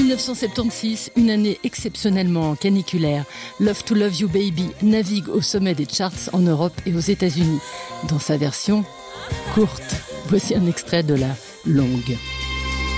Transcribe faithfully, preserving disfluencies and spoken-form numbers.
dix-neuf cent soixante-seize, une année exceptionnellement caniculaire. Love to Love You Baby navigue au sommet des charts en Europe et aux États-Unis. Dans sa version courte, voici un extrait de la longue.